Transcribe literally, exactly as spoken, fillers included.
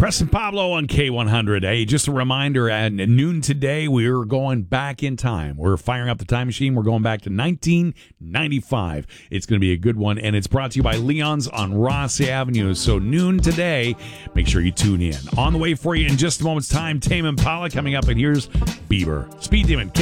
Preston Pablo on K one hundred. Hey, just a reminder, at noon today, we're going back in time. We're firing up the time machine. We're going back to nineteen ninety-five. It's going to be a good one, and it's brought to you by Leon's on Ross Avenue. So noon today, make sure you tune in. On the way for you in just a moment's time, Tame Impala coming up, and here's Bieber. Speed Demon.